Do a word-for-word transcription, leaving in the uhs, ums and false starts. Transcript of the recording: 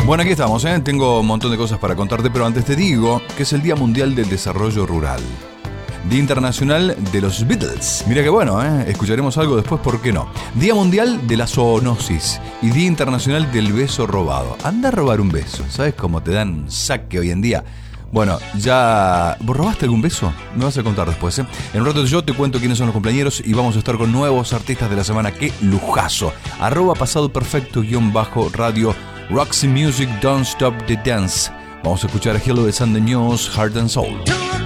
Bueno, aquí estamos, ¿eh? Tengo un montón de cosas para contarte, pero antes te digo que es el Día Mundial del Desarrollo Rural. Día Internacional de los Beatles. Mira que bueno, ¿eh? Escucharemos algo después, ¿por qué no? Día Mundial de la Zoonosis y Día Internacional del Beso Robado. Anda a robar un beso, ¿sabes cómo te dan saque hoy en día? Bueno, ya... ¿Vos robaste algún beso? Me vas a contar después, ¿eh? En un rato yo te cuento quiénes son los compañeros y vamos a estar con nuevos artistas de la semana. ¡Qué lujazo! Arroba pasado perfecto guión bajo radio Roxy Music Don't Stop the Dance. Vamos a escuchar a Hello de Sunday News, Heart and Soul.